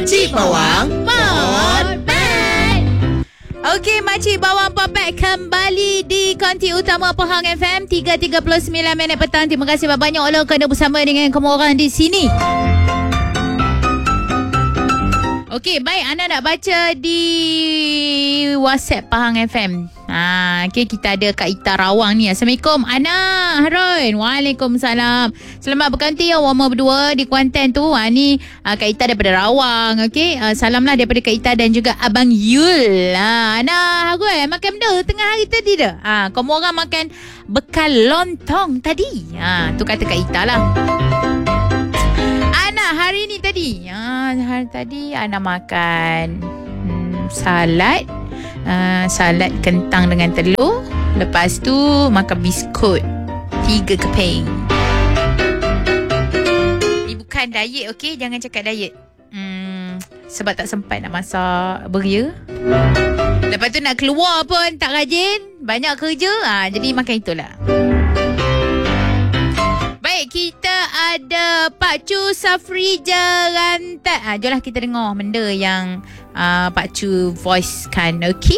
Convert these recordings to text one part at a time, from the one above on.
Makcik Bawang Potpet. Okey, Makcik Bawang Potpet kembali di konti utama Pahang FM 3.39 minit petang. Terima kasih banyak Allah kerana bersama dengan kamu orang di sini. Okey, baik. Ana nak baca di WhatsApp Pahang FM. Okey, kita ada Kak Ita Rawang ni. Assalamualaikum Ana, Harun. Waalaikumsalam. Selamat berkanti awak berdua di Kuantan tu. Ni Kak Ita daripada Rawang. Okey, salamlah daripada Kak Ita dan juga Abang Yul. Ana, Harun makan benda tengah hari tadi dah. Kamu orang makan bekal lontong tadi. Tu kata Kak Ita lah. Hari ni tadi hari tadi Ana makan salad salad kentang dengan telur. Lepas tu makan biskut 3 keping. Ni bukan diet, okey? Jangan cakap diet. Sebab tak sempat nak masak beria. Lepas tu nak keluar pun tak rajin, banyak kerja. Jadi makan itulah. Baik, kita ada Pak Chu Safrija Rantat. Jomlah kita dengar benda yang Pak Chu voice kan. Okey?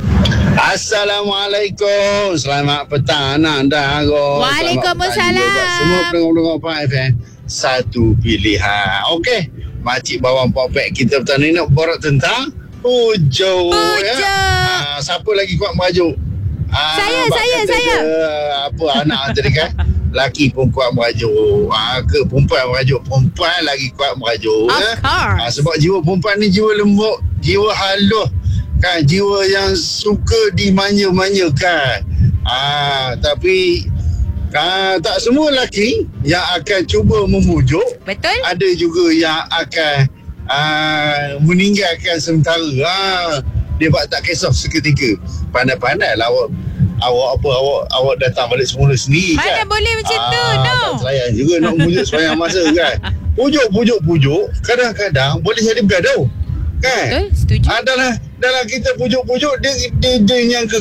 Assalamualaikum. Selamat petang anda. Waalaikumsalam. Semua pendengar Pahang FM, satu pilihan. Okey, Makcik Bawang Potpet kita petang ni nak borak tentang pujuk. Ya? Siapa lagi kuat merajuk? Saya. Apa anak tadi kan? Laki pun kuat merajuk, ke perempuan merajuk, perempuan lagi kuat merajuk. Sebab jiwa perempuan ni jiwa lembut, jiwa halus kan, jiwa yang suka dimanja-manjakan. Tapi tak semua lelaki yang akan cuba memujuk. Betul. Ada juga yang akan meninggalkan sementara. Dia tak kisah seketika. Pandai-pandai lah awak datang balik semula sendiri kan. Mana boleh macam tu. No. Tak selayan juga nak memujuk sepanjang masa kan. Pujuk kadang-kadang boleh jadi bergaduh kan. Betul, setuju. Dalam kita pujuk-pujuk dia nyangka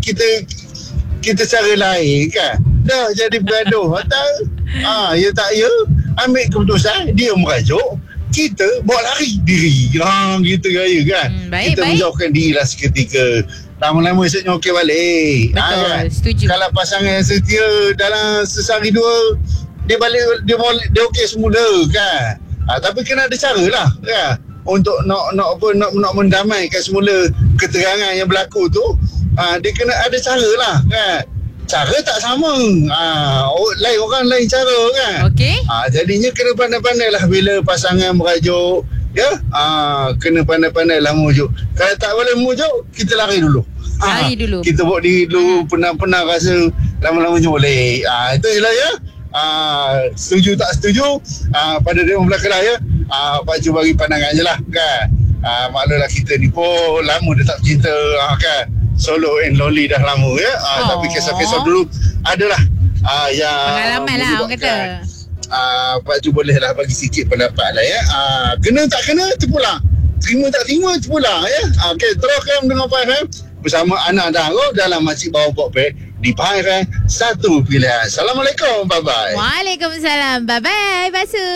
kita cara lain kan. Dah jadi bergaduh. Ya tak ya, ambil keputusan dia merajuk, kita bawa lari diri. Kita gaya kan. Kita menjauhkan diri lah seketika. Lama-lama esoknya okey balik. Betul, kan? setuju. Kalau pasangan yang setia dalam sesehari dua, dia balik dia okey semula kan. Tapi kena ada cara lah kan, untuk nak mendamaikan semula ketegangan yang berlaku tu. Dia kena ada cara lah kan. Cara tak sama. Lain orang lain cara kan. Okey. Jadinya kena pandai-pandai lah bila pasangan merajuk. Ya, kena pandai-pandai lah mujuk. Kalau tak boleh mujuk, kita lari dulu. Kita buat diri dulu, pernah rasa lama-lama boleh. Itu je lah ya. Setuju tak setuju, pada dia belah kedai ya. Pak Cu bagi pandangan je lah kan. Maklumlah kita ni pun lama dah tak bercinta kan. Solo and lonely dah lama ya. Tapi kisah-kisah dulu adalah yang pengalaman lah orang kata. Pak Cu boleh lah bagi sikit pendapat lah ya. Kena tak kena terpulang, terima tak terima terpulang ya. Okey, teruskan dengan Pahang FM bersama anak dan Arif dalam Makcik Bawang Potpet di Pahang FM, satu pilihan. Assalamualaikum, bye bye. Waalaikumsalam, bye bye.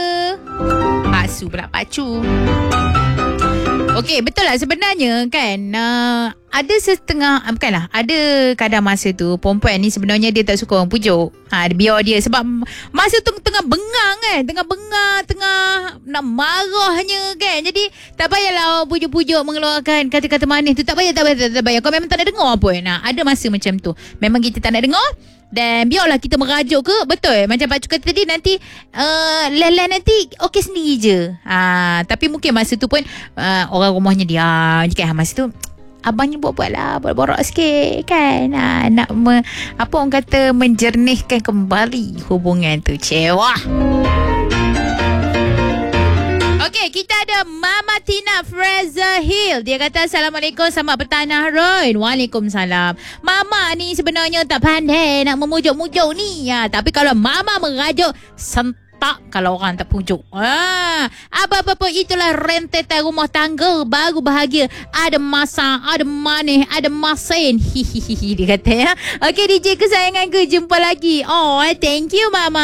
Paksu pula Pak Cu. Okey, betul lah sebenarnya kan. Ada setengah, bukanlah, ada kadang masa tu perempuan ni sebenarnya dia tak suka orang pujuk. Biar dia, sebab masa tu tengah bengang kan, tengah nak marahnya kan. Jadi tak payahlah pujuk-pujuk mengeluarkan kata-kata manis tu. Tak payah. Kau memang tak nak dengar pun. Ada masa macam tu, memang kita tak nak dengar. Dan biarlah kita merajuk ke. Betul, macam Pak Cu kata tadi, nanti lain-lain nanti okey sendiri je. Tapi mungkin masa tu pun orang rumahnya diam je kan. Masa tu abangnya buat-buatlah, borak sikit kan. Nak apa orang kata, menjernihkan kembali hubungan tu. Cewah. Okey, kita ada Mama Tina Fraser Hill. Dia kata Assalamualaikum, selamat petang Harun. Waalaikumsalam. Mama ni sebenarnya tak pandai nak memujuk-mujuk ni. Tapi kalau Mama merajuk, sentak kalau orang tak pujuk. Apa-apa itulah rentetan rumah tangga baru bahagia. Ada masak, ada manis, ada masin. Hihihi, dia kata ya. Okey, DJ kesayanganku, jumpa lagi. Oh, thank you Mama.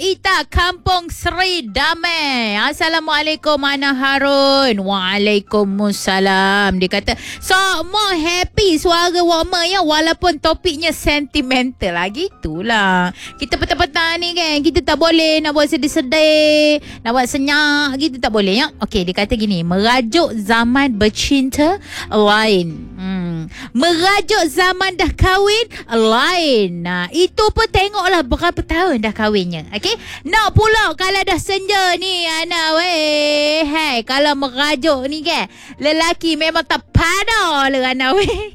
Ita Kampung Seri Damai. Assalamualaikum Ana Harun. Waalaikumsalam. Dia kata semua happy suara warmer ya, walaupun topiknya sentimental lah. Gitulah. Kita petang-petang ni kan, kita tak boleh nak buat sedih-sedih, nak buat senyak gitu, tak boleh ya. Okey, dia kata gini, merajuk zaman bercinta lain. Merajuk zaman dah kahwin lain. Nah, itu pun tengoklah berapa tahun dah kahwinnya. Okey? Nak pula kalau dah senja ni Ana weh. Hai, kalau merajuk ni kan, lelaki memang tak pada lah Ana weh.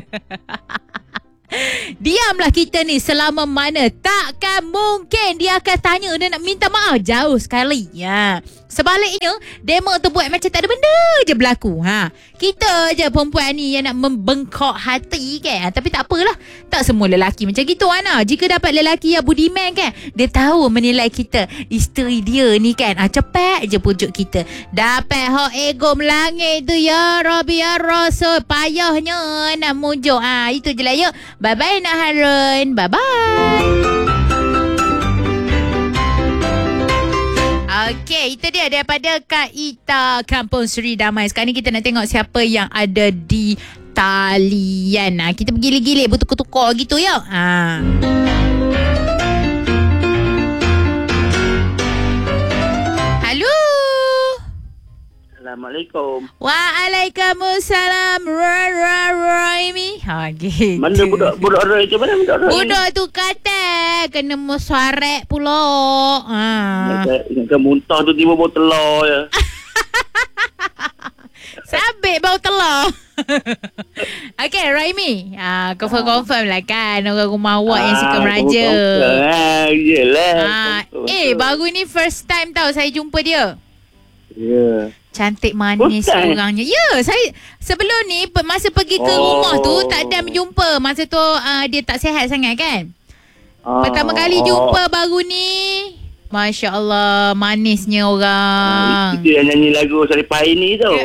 Diamlah kita ni selama mana. Takkan mungkin dia akan tanya dia nak minta maaf jauh sekali. Ya. Sebaliknya, demo tu buat macam tak ada benda je berlaku. Kita je perempuan ni yang nak membengkok hati kan. Tapi tak apalah. Tak semua lelaki macam gitu Ana. Jika dapat lelaki yang budiman kan, dia tahu menilai kita. Isteri dia ni kan, cepat je pujuk kita. Dapat hak ego melangit tu ya Rabbi ya Rasul. Payahnya nak mujuk. Itu je lah yuk. Bye-bye Nak Harun. Bye-bye. Okey, itu dia daripada Kak Ita Kampung Seri Damai. Sekarang ni kita nak tengok siapa yang ada di talian. Kita bergilir-gilir bertukar-tukar gitu ya. Halo. Assalamualaikum. Waalaikumsalam. Raimi. Gitu. Mana budak Roy tu? Mana budak Roy? Budak tu kata kena musyarek pula. Ingatkan muntah tu tiba bau telur je. Sabit bau telur. Okay, Raimi. Confirm lah kan orang rumah awak yang suka meraja. Yelah. Baru ni first time tau saya jumpa dia. Ya. Cantik manis orangnya. Ya, saya sebelum ni masa pergi ke rumah tu tak ada jumpa. Masa tu dia tak sihat sangat kan. Pertama kali jumpa baru ni. Masya Allah, manisnya orang. Itu yang nyanyi lagu Saripahit ni tu.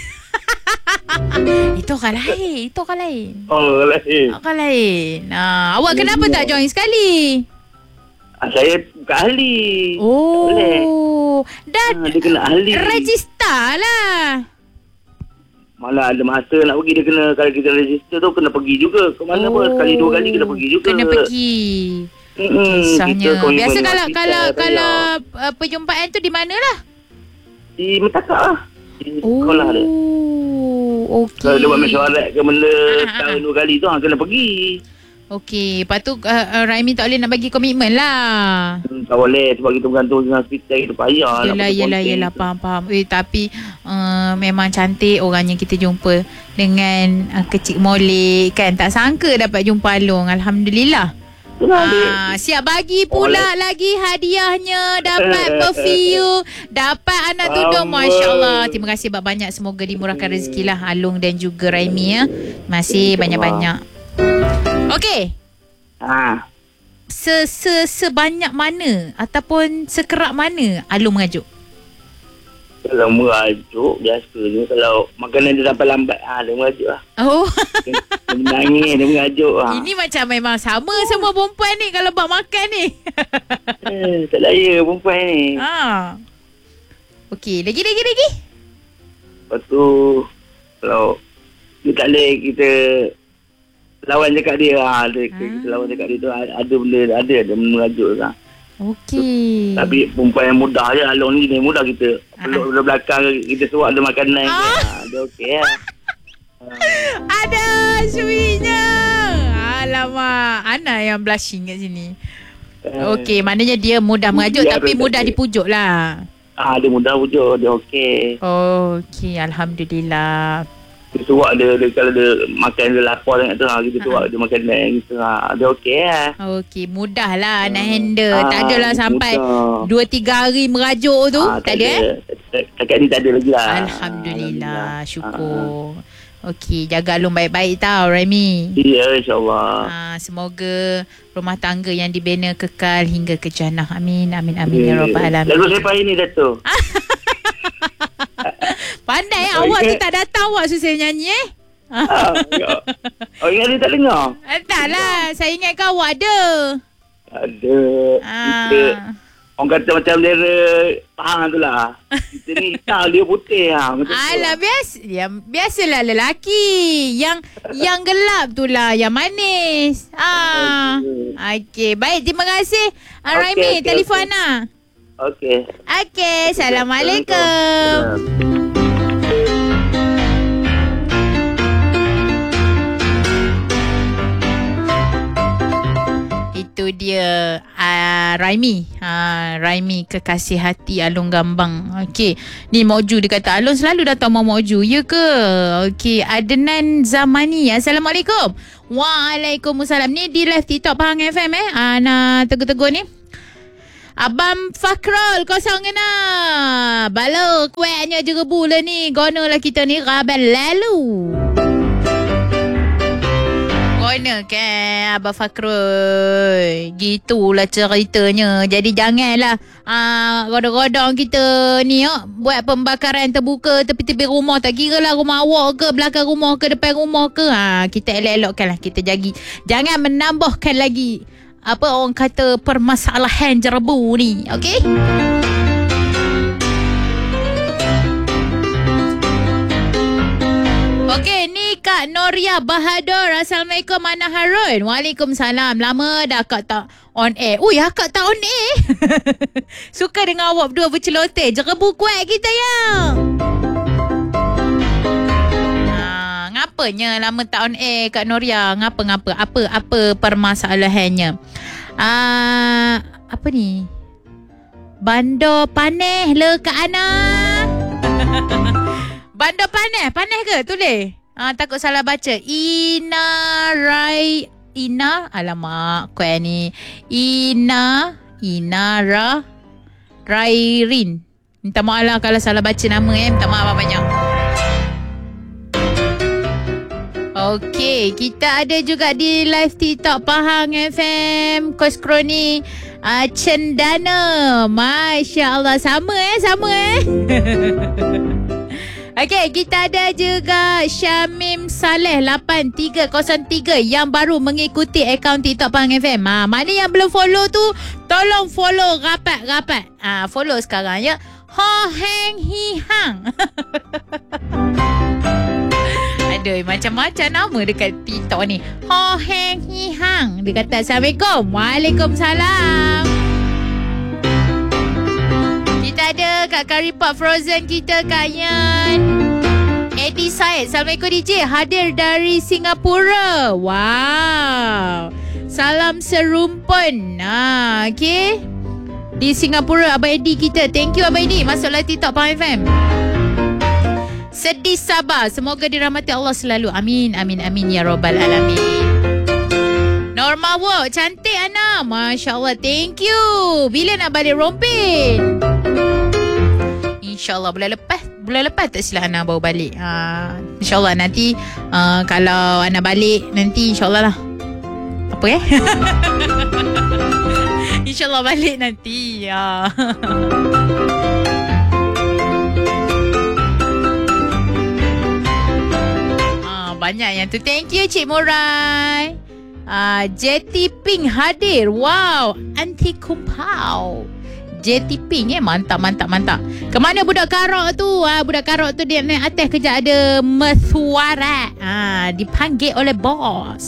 Itu orang lain. Orang lain. Awak kenapa tak join sekali? Saya bukan ahli. Dah dia kena ahli. Register lah. Malah ada masa nak pergi, dia kena, kalau kita register tu kena pergi juga. Ke mana pun sekali dua kali kena pergi juga. Kena pergi. Kisahnya. Biasa kalau perjumpaan tu di mana lah? Di Metakak lah. Di sekolah dia. Okey. Kalau dia buat mesyuarat ke benda tahun dua kali tu kena pergi. Okey, lepas tu Raimi tak boleh nak bagi komitmen lah. Tak boleh sebab kita bergantung dengan hospital, kita payah. Yelah, faham. Tapi memang cantik orangnya kita jumpa. Dengan kecil molek kan. Tak sangka dapat jumpa Along. Alhamdulillah. Siap bagi pula lagi hadiahnya. Dapat perfume, dapat anak tudung. Masya Allah. Terima kasih banyak. Semoga dimurahkan rezeki lah Along dan juga Raimi ya. Masih banyak-banyak. Okey. Sebanyak mana ataupun sekerap mana Along mengajuk? Kalau merajuk biasanya kalau makanan dia sampai lambat dia merajuk lah. Dia menangis, dia mengajuk Ini macam memang sama semua perempuan ni kalau buat makan ni. Tak laya perempuan ni. Okey, lagi. Lepas tu kalau dia tak boleh kita lawan cakap dia. Kita lawan cakap dia tu ada benda, ada merajuk lah. Okey. Tapi perempuan yang mudah je. Along ni dia mudah kita peluk dari belakang, kita suap dia makanan dia okey lah. Ada sweetnya. Alamak, Ana yang blushing kat sini. Okey, maknanya dia mudah mengajuk tapi mudah dipujuk lah. Dia mudah pujuk, dia okey. Okey, alhamdulillah. Kita suap dia kalau dia makan dia lapar sangat tu kita suap dia makanan gitu dia okey lah. Okey, mudah lah nak handle. Tak adalah sampai 2-3 hari merajuk tu. Tak ada Kakak ni tak ada lagi lah. Alhamdulillah. Syukur. Okey, jaga Along baik-baik tau Raimi. Ya, insyaAllah. Semoga rumah tangga yang dibina kekal hingga ke jannah. Amin ya rabbal alamin. Lagu Saripahit ni Dato'. Pandai awak tu tak datang, awak susah nyanyi ingat dia tak dengar? Tak lah, saya ingatkan awak ada. Ada. Kita Orang kata macam bendera Pahang tu lah. Kita ni hitam, dia putih. Alah, biasalah lelaki. Yang gelap tu lah, yang manis. Okey. Baik, terima kasih. Raimi, telefon Ana. Okey. Assalamualaikum. Itu dia Raimi. Raimi kekasih hati Alun Gambang. Okey. Ni Moju dia kata Alun selalu datang Moju. Ya ke? Okey. Adnan Zamani. Assalamualaikum. Waalaikumsalam. Ni di live TikTok Pahang FM nak tegur-tegur ni. Abang Fakrul 06. Balo kuatnya juga bulan ni. Gona lah kita ni rabal lalu. Gona kan Abang Fakrul. Gitulah ceritanya. Jadi janganlah godong-godong kita ni buat pembakaran terbuka tepi-tepi rumah. Tak kira lah rumah awak ke, belakang rumah ke, depan rumah ke. Kita elok-elokkan lah. Kita jangan menambahkan lagi apa orang kata permasalahan jerebu ni. Okey? Okey, ni Kak Noria Bahadur. Assalamualaikum Ana Harun. Waalaikumsalam. Lama dah Kak tak on air. Ui, Kak tak on air. Suka dengan awak berdua berceloteh. Jerebu kuat kita ya. Ngapanya lama tak on air Kak Noria? Ngapa? Apa permasalahannya? Apa ni? Bandar paneh le Kak Ana. Bandar paneh ke? Tulis. Takut salah baca. Alamak kau ni. Inara Rairin. Minta maaf lah kalau salah baca nama minta maaf banyak. Okey, kita ada juga di live TikTok Pahang FM Koskroni Cendana. Masya Allah. Sama. Okey, kita ada juga Syamim Saleh 8303 yang baru mengikuti akaun TikTok Pahang FM. Mana yang belum follow tu, tolong follow rapat. Follow sekarang ya. Ho Heng Hi Hang. Aduh, macam-macam nama dekat TikTok ni. Ho Heng Hi Hang. Dia kata Assalamualaikum. Waalaikumsalam. Kita ada Kak Karipot Frozen kita, Kak Yan. Eddie Syed. Assalamualaikum DJ. Hadir dari Singapura. Wow. Salam serumpun. Okay. Di Singapura, Abang Eddie kita. Thank you Abang Eddie. Masuklah TikTok Pahang FM. Sedih sabar. Semoga dirahmati Allah selalu. Amin ya Rabbal Alamin. Norma Walk. Cantik Ana. Masya Allah. Thank you. Bila nak balik Rompin? InsyaAllah bulan lepas tak silap Ana baru balik. InsyaAllah nanti kalau Ana balik nanti InsyaAllah lah. Apa InsyaAllah balik nanti. Banyak yang tu. Thank you Cik Murai. Jetty Pink hadir. Wow. Anti Kumpau. Jetty Pink mantap. Kemana budak karok tu? Budak karok tu dia naik atas kejap ada mesuara. Dipanggil oleh bos.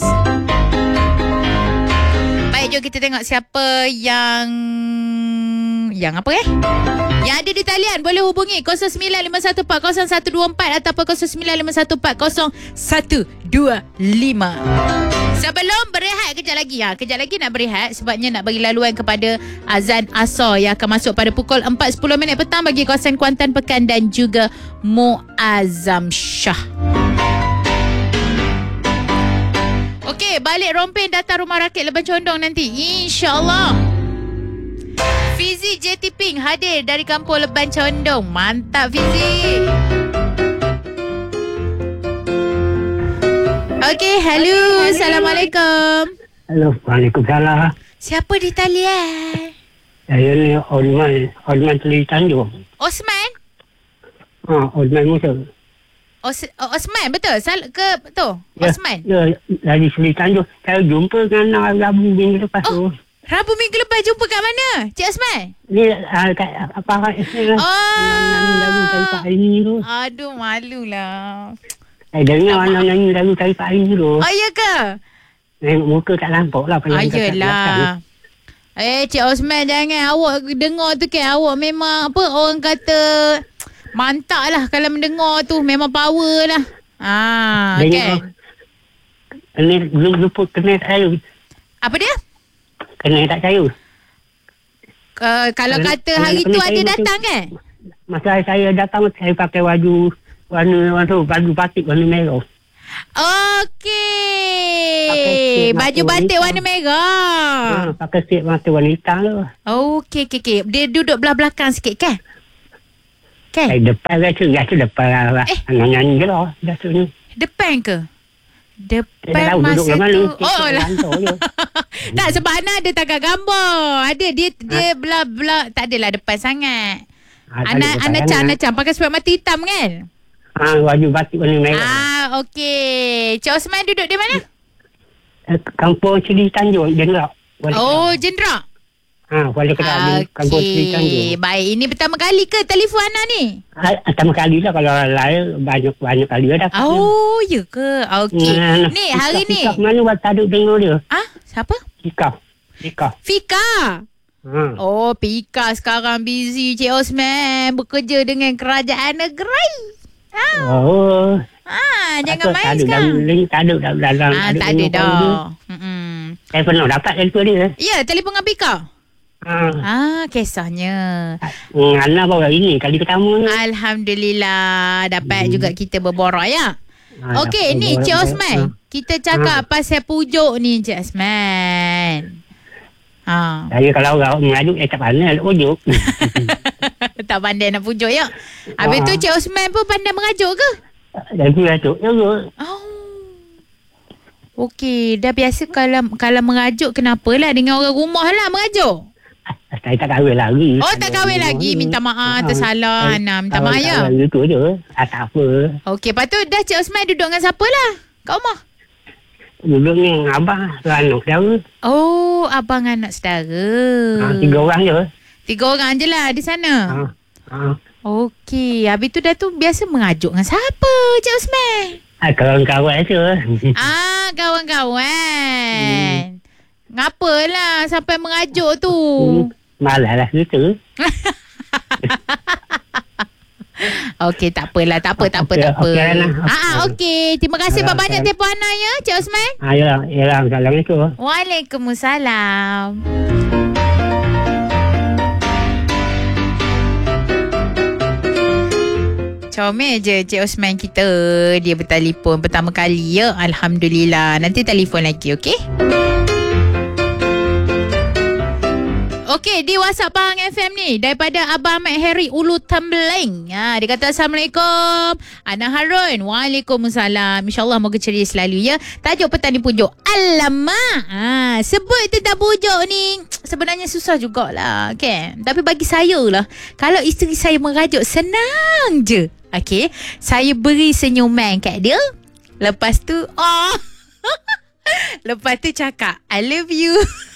Baik, jom kita tengok siapa yang apa yang ada di talian. Boleh hubungi 0951400124 ataupun 0951400125. Sebelum berehat kejap lagi nak berehat sebabnya nak bagi laluan kepada azan asar yang akan masuk pada pukul 4.10 petang bagi kawasan Kuantan Pekan dan juga Muazzam Shah. Okey, balik Rompin datang Rumah Rakit Leban Condong nanti InsyaAllah. Fizi Jetty Pink hadir dari Kampung Leban Condong. Mantap Fizi. Okey, hello. Assalamualaikum. Hello, Waalaikumsalam. Siapa di talian? Saya ni Osman Teli Tanjung. Osman? Osman Musa. Osman, betul? Betul? Ya, Osman? Ya, dari Teli Tanjung. Saya jumpa dengan Rabu minggu lepas tu. Rabu minggu lepas jumpa kat mana? Cik Osman? Ni kat apa ni lah. Lagu cari Pak Aini tu. Aduh, malulah. Dengar orang nyanyi lagu cari Pak Aini tu. Oh, iya ke? Tengok muka tak nampak lah. Yelah. Cik Osman, jangan awak dengar tu kan. Awak memang apa orang kata mantap lah kalau mendengar tu. Memang power lah. Okay. Belum lupa kena tak sayur. Apa dia? Kena tak sayur. Kalau kata hari tu ada datang kan? Masa saya datang, saya pakai baju warna tu, baju batik warna merah. Okey. Baju batik warna merah. Pakai set mata warna hitam tu. Okey. Dia duduk belah belakang sikit kan? Kan? Depan rasa depan lah. Anak nyanyi je lah. Rasa ni. Depan ke? Depan masa tu. Oh lah. Tak, sebab Ana ada tagak gambar. Ada dia belah tak adalah depan sangat. Ana Chan pakai sebab mata hitam kan? Baju batik warna merah. Okey. Cik Osman duduk di mana? Kampung Seri Tanjung, Jendrak. Jendrak. Kuala Kedah, Kampung Seri Tanjung. Baik, ini pertama kali ke telefon Ana ni? Pertama kali lah, kalau lain banyak kali dah. Ya ke? Okey. Ni hari ni. Fika mana buat tak dengar dia? Siapa? Fika. Fika sekarang busy Cik Osman, bekerja dengan kerajaan negeri. Jangan main sekarang. Tak ada dalam. Tak ada dah. Saya pernah dapat telefon dia. Ya, telefon dengan Fika. Kisahnya. Ana baru ini kali pertama. Alhamdulillah dapat juga kita berborak ya. Okey, ni Cik Osman. Kita cakap pasal pujuk ni Cik Osman. Saya kalau orang mengajuk tak pandai nak pujuk. Tak pandai nak pujuk ya. Habis tu Cik Osman pun pandai mengajuk ke? Dia mengajuk juga. Okey, dah biasa kalau mengajuk kenapalah dengan orang rumah lah mengajuk. Saya tak kahwin lagi. Tak kahwin lagi. Minta maaf, tersalah. Minta maaf ya. Itu je. Tak apa. Okey, lepas tu dah Cik Osman duduk dengan siapa lah kat rumah? Duduk dengan abang, anak saudara. Abang anak saudara. 3 orang je. 3 orang je lah di sana. Okey, habis tu dah tu biasa mengajuk dengan siapa Cik Osman? Kawan-kawan je. Kawan-kawan. Ngapalah sampai mengajuk tu? Malah lah kita. Okey, tak apalah. Tak apa. Okey. Terima kasih banyak telefon Ana ya, Cik Osman. Ya, Assalamualaikum. Waalaikumsalam. Comel je Cik Osman kita. Dia bertelefon pertama kali ya. Alhamdulillah. Nanti telefon lagi, okey? Okey, di WhatsApp Pahang FM ni daripada Abang Ahmad Harry Ulu Tembeling. Dia kata Assalamualaikum Ana Harun. Waalaikumsalam. InsyaAllah moga ceria selalu ya. Tajuk petang ni pujuk. Alamak. Sebut tentang pujuk ni sebenarnya susah jugalah kan. Tapi bagi saya lah, kalau isteri saya merajuk senang je. Okey, saya beri senyuman kat dia. Lepas tu lepas tu cakap I love you.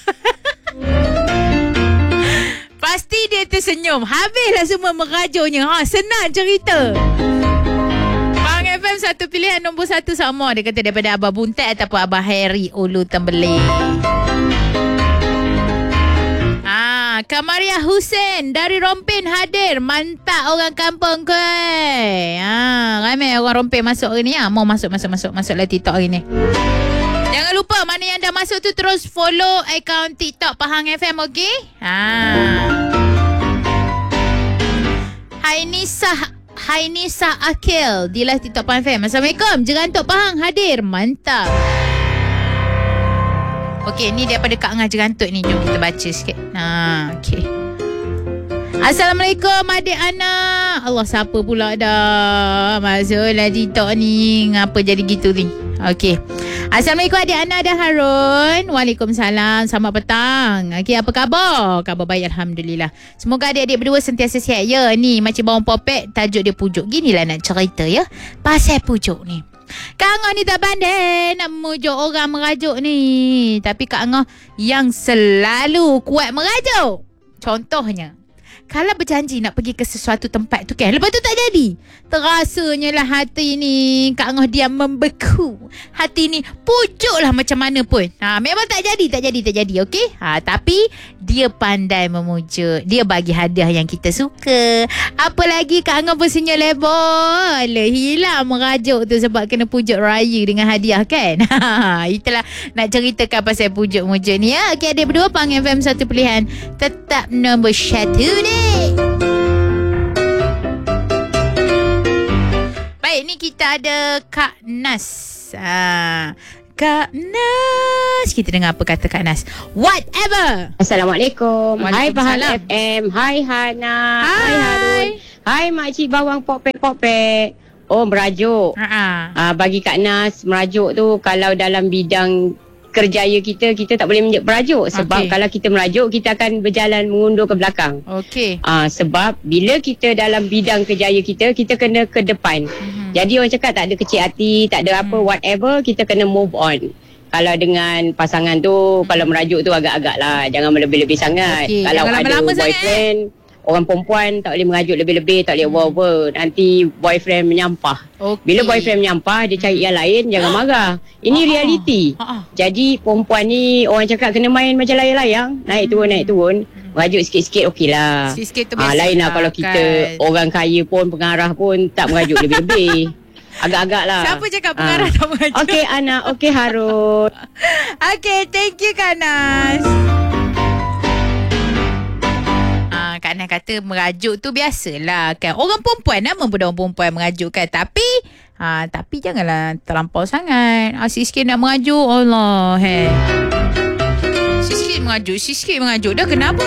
Pasti dia tersenyum. Habislah semua merajuknya. Senang cerita. Pahang FM satu pilihan nombor 1 sama. Dia kata daripada Abah Buntat ataupun Abah Harry Ulu Tembeling. Kamaria Hussein dari Rompin hadir. Mantap orang kampung ke. Ramai orang Rompin masuk hari ni. Mau masuklah TikTok hari ni. Jangan lupa mana yang dah masuk tu terus follow akaun TikTok Pahang FM, okey? Hainisa Akil di live TikTok Pahang FM. Assalamualaikum. Jerantuk Pahang hadir. Mantap. Okey, ni daripada Kak Angah Jerantuk ni. Jom kita baca sikit. Okey. Assalamualaikum adik Ana. Allah, siapa pula dah masuklah TikTok ni. Ngapa jadi gitu ni? Okey. Assalamualaikum adik Ana dan Harun. Waalaikumsalam. Selamat petang. Okey, apa khabar? Khabar baik, Alhamdulillah. Semoga adik-adik berdua sentiasa sihat ya. Ni macam bawang popek, tajuk dia pujuk. Ginilah nak cerita ya. Pasal pujuk ni. Kak Angah ni tak pandai nak memujuk orang merajuk ni. Tapi Kak Angah yang selalu kuat merajuk. Contohnya, kalau berjanji nak pergi ke sesuatu tempat tu kan, lepas tu tak jadi. Terasanya lah hati ni Kak Angah diam membeku. Hati ni pujuk lah macam mana pun. Memang tak jadi, okey? Tapi dia pandai memujuk. Dia bagi hadiah yang kita suka. Apa lagi Kak Angah bersenyum lebar. Hilang merajuk tu sebab kena pujuk raya dengan hadiah kan? Itulah nak ceritakan pasal pujuk-mujuk ni ya. Okey, adik berdua Pang FM 1 pilihan. Tetap nombor 1 ni. Baik, ni kita ada Kak Nas. Kak Nas, kita dengar apa kata Kak Nas. Whatever. Assalamualaikum. Hai Bahal FM. Hai Hana. Hai Harun. Hai Makcik Bawang Popek. Oh, merajuk. Bagi Kak Nas, merajuk tu kalau dalam bidang kerjaya kita tak boleh merajuk. Sebab kalau kita merajuk, kita akan berjalan mengundur ke belakang. Sebab bila kita dalam bidang kerjaya kita kena ke depan. Jadi orang cakap tak ada kecil hati, tak ada apa, whatever, kita kena move on. Kalau dengan pasangan tu, kalau merajuk tu agak-agak lah, jangan melebih-lebih sangat. Kalau ada boyfriend, orang perempuan tak boleh merajuk lebih-lebih, tak boleh over. Nanti boyfriend menyampah. Bila boyfriend menyampah, dia cari yang lain, jangan marah. Ini realiti. Jadi perempuan ni orang cakap kena main macam layang-layang, naik turun. Merajuk sikit-sikit okey lah. Sikit-sikit tu biasa. Lain lah kalau kita orang kaya pun, pengarah pun tak merajuk lebih-lebih. Agak-agak lah. Siapa cakap pengarah tak merajuk? Okey Ana, okey Harun. Okey, thank you Kak Nas. Kak Nas kata merajuk tu biasalah kan. Orang perempuan, nama pun orang perempuan merajuk kan. Tapi janganlah terlampau sangat. Sikit-sikit nak merajuk. Allah Sikit-sikit merajuk. Dah kenapa?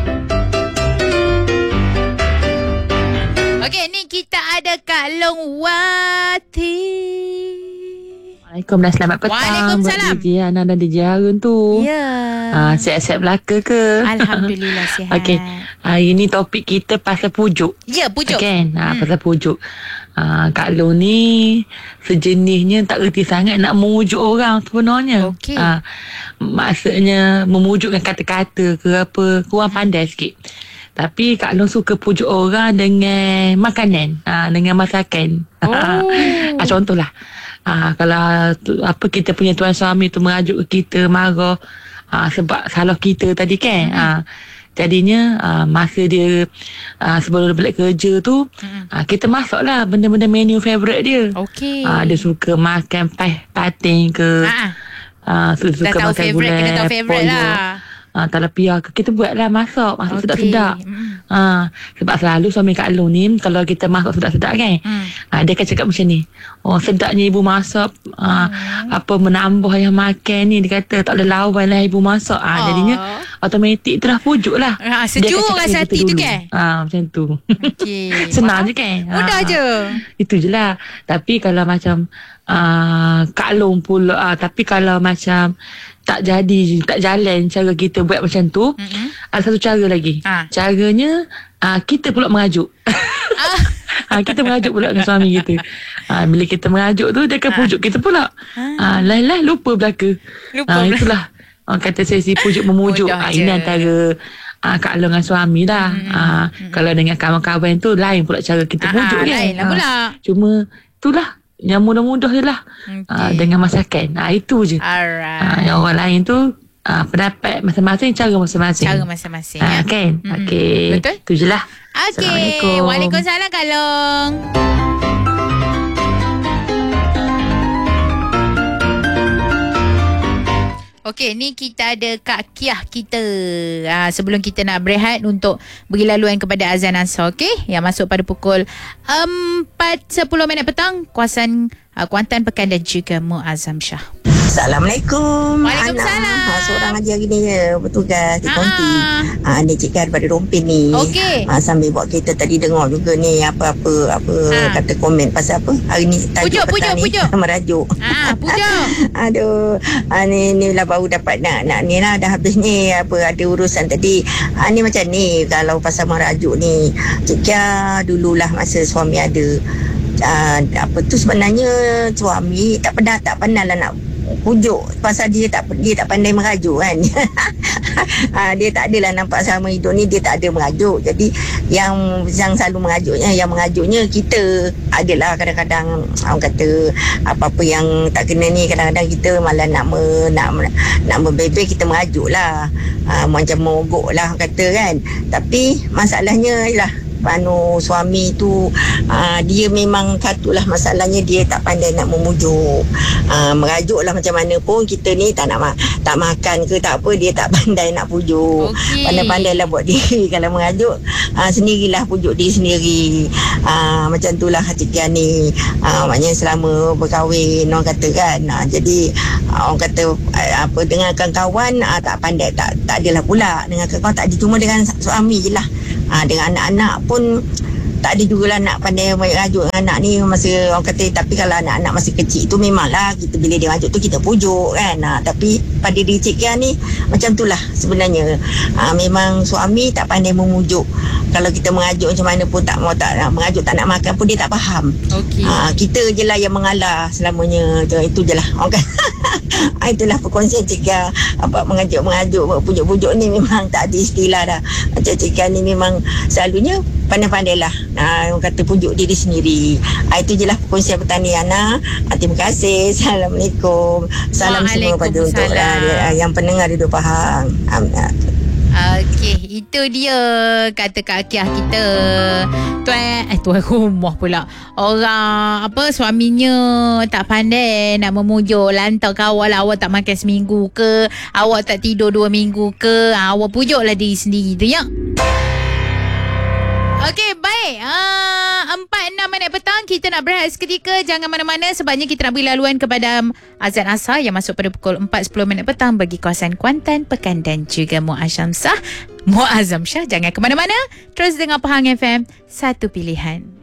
Okey, ni kita ada Kak Longwati. Assalamualaikum dan selamat petang. Waalaikumsalam. Buat DJ Ana dan DJ Harun tu. Ya. Sihat-sihat belaka ke? Alhamdulillah sihat. Okey. Hari ni topik kita pasal pujuk. Ya, pujuk. Okay, pasal pujuk. Kak Long ni sejenisnya tak reti sangat nak memujuk orang sebenarnya. Okey. Maksudnya memujukkan kata-kata ke apa, kurang pandai sikit. Tapi Kak Long suka pujuk orang dengan makanan, dengan masakan. Contohlah, kalau kita punya tuan suami tu merajuk kita marah, sebab salah kita tadi kan. Jadinya masa dia sebelum dia balik kerja tu, kita masaklah benda-benda menu favourite dia. Dia suka makan pating ke, suka makan gulai, kena tahu favourite lah. Talapia ke, kita buatlah masak sedap-sedap. Sebab selalu suami Kak Long ni kalau kita masak sedap-sedap kan, dia akan cakap macam ni, sedapnya ibu masak, apa menambah yang makan ni, dia kata tak boleh lawan lah ibu masak. Jadinya automatik terus pujuk lah. Sejuk rasa hati tu kan. Macam tu. Senang je kan. Mudah je. Itu je lah. Tapi kalau macam Kak Long pula, tapi kalau macam tak jalan cara kita buat macam tu, ada satu cara lagi. Caranya kita pula merajuk. Kita merajuk pula dengan suami kita. Bila kita merajuk tu, dia akan pujuk kita pula. Lah lupa belaka. Itulah kata sesi pujuk memujuk. Ini antara Kak Long dengan suami dah. Kalau dengan kawan-kawan tu lain pula cara kita pujuk kan. Lain lah pula. Cuma itulah yang mudah-mudah je lah. Dengan masakan. Itu je. Yang orang lain tu pendapat masing-masing, cara masing-masing. Kan? Okey. Betul? Itu je lah. Okey. Waalaikumsalam Kak Long. Okey, ni kita ada Kak Kiah kita. Sebelum kita nak berehat untuk beri laluan kepada azan asar, okey? Yang masuk pada pukul 4.10 petang, Kuantan Pekan dan juga Muazzam Shah. Assalamualaikum. Waalaikumsalam. Seorang aja hari ni bertugas di konti. Ni Cik Kar daripada Rompin ni. Okey. Sambil buat kita tadi dengar juga ni apa kata komen pasal apa? Hari ni tajuk petang ni merajuk. Pujuk. Aduh. Ni lah baru dapat nak ni lah, dah habis ni ada urusan tadi. Ni macam ni kalau pasal merajuk ni. Cik Kar dululah masa suami ada apa tu sebenarnya suami tak pernah lah nak pujuk pasal dia tak pandai merajuk kan. Dia tak adalah nampak selama hidup ni dia tak ada merajuk. Jadi yang selalu merajuknya kita adalah kadang-kadang orang kata apa-apa yang tak kena ni, kadang-kadang kita malah nak membebel, kita merajuk lah, macam mogok lah kata kan. Tapi masalahnya ialah suami tu dia memang satulah masalahnya, dia tak pandai nak memujuk. Merajuk lah macam mana pun kita ni tak makan ke tak apa, dia tak pandai nak pujuk. Pandai-pandai lah buat diri. Kalau merajuk sendirilah, pujuk diri sendiri. Macam tu lah Cik Kian ni, maknanya selama berkahwin orang kata kan. Jadi orang kata apa, dengarkan kawan tak pandai, tak adalah pula dengarkan kawan, tak ada, cuma dengan suami je lah. Dengan anak-anak pun tak ada jugalah nak pandai merajuk dengan anak ni masa orang kata. Tapi kalau anak-anak masih kecil tu memanglah kita bila dia merajuk tu kita pujuk kan. Tapi pada diri Cik Kian ni macam tu lah sebenarnya. Memang suami tak pandai memujuk. Kalau kita merajuk macam mana pun tak nak merajuk, tak nak makan pun dia tak faham. Kita je lah yang mengalah selamanya. Itu je lah orang kata. Itulah perkongsian Cik Kian. Apa mengajuk, pujuk-pujuk ni memang tak ada istilah dah. Macam Cik Kian ni memang selalunya pandai-pandai lah orang kata pujuk diri sendiri. Itu je lah perkongsian petani Ana. Terima kasih. Assalamualaikum. Salam semua pada untuk yang pendengar di Pahang. Okey, itu dia kata Kak Akiah kita. Tuan rumah pula. Orang suaminya tak pandai nak memujuk, lantak awak lah, awak tak makan seminggu ke, awak tak tidur 2 minggu ke, awak pujuklah diri sendiri tu ya. Okey, baik. 4-6 minit petang kita nak berehat seketika. Jangan mana-mana sebabnya kita nak beri laluan kepada azan asar yang masuk pada pukul 4.10 minit petang bagi kawasan Kuantan, Pekan dan juga Muazzam Shah. Jangan ke mana-mana. Terus dengar Pahang FM, satu pilihan.